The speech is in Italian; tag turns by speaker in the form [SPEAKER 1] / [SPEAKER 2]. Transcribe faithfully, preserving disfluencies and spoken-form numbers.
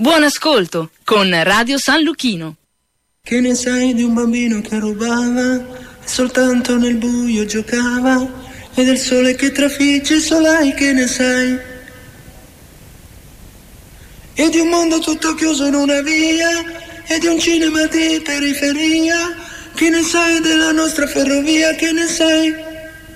[SPEAKER 1] Buon ascolto con Radio San Luchino.
[SPEAKER 2] Che ne sai di un bambino che rubava e soltanto nel buio giocava, e del sole che trafigge il solai, che ne sai? E di un mondo tutto chiuso in una via, e di un cinema di periferia, che ne sai della nostra ferrovia, che ne sai?